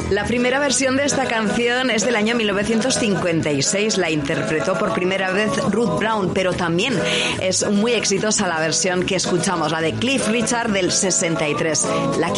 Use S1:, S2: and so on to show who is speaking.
S1: La primera versión de esta canción es del año 1956. La interpretó por primera vez Ruth Brown, pero también es muy exitosa la versión que escuchamos, la de Cliff Richard del 63. La